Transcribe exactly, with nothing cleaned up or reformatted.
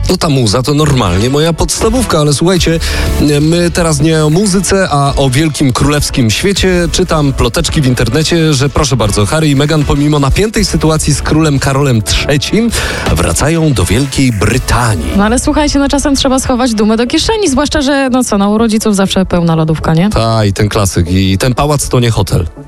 No ta muza to normalnie moja podstawówka, ale słuchajcie, my teraz nie o muzyce, a o wielkim królewskim świecie. Czytam ploteczki w internecie, że proszę bardzo, Harry i Meghan pomimo napiętej sytuacji z królem Karolem trzecim wracają do Wielkiej Brytanii. No ale słuchajcie, no czasem trzeba schować dumę do kieszeni, zwłaszcza, że no co, no u rodziców zawsze pełna lodówka, nie? Ta i ten klasyk. I ten pałac to nie hotel.